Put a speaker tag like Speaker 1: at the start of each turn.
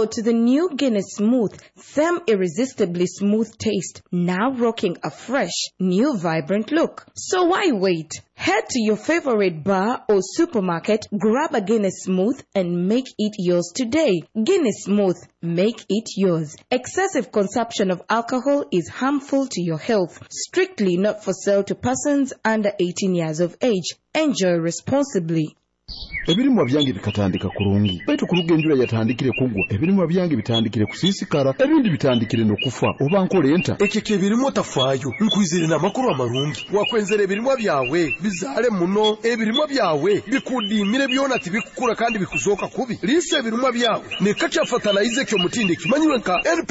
Speaker 1: Hello to the new Guinness Smooth, them irresistibly smooth taste, now rocking a fresh, new vibrant look. So why wait? Head to your favorite bar or supermarket, grab a Guinness Smooth and make it yours today. Guinness Smooth, make it yours. Excessive consumption of alcohol is harmful to your health. Strictly not for sale to persons under 18 years of age. Enjoy responsibly.
Speaker 2: Ebirimwa byange bikatandika kurungi baitu kulugenjura yatandikire kugwa ebirimwa byange bitandikire kusisikara ebindi bitandikire no kufa oba nkole enta
Speaker 3: ekeke birimo tafaayo nkwizire na makuru amarungi wakwenzere ebirimwa byawe bizale muno ebirimwa byawe bikudimire byona tibikukura kandi bikuzoka kubi lise ebirimwa byawe ne kacha fertilizer kyo mutinde kimanywe nka